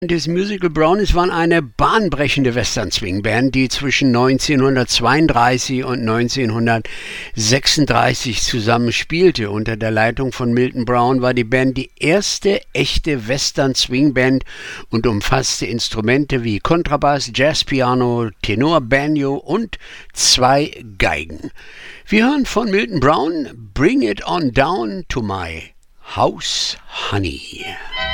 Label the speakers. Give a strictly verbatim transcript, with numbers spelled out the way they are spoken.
Speaker 1: Das Musical Brownies waren eine bahnbrechende Western-Swing-Band, die zwischen neunzehnhundertzweiunddreißig und neunzehnhundertsechsunddreißig zusammen spielte. Unter der Leitung von Milton Brown war die Band die erste echte Western-Swing-Band und umfasste Instrumente wie Kontrabass, Jazzpiano, Tenor, Banjo und zwei Geigen. Wir hören von Milton Brown "Bring It On Down to My House, Honey".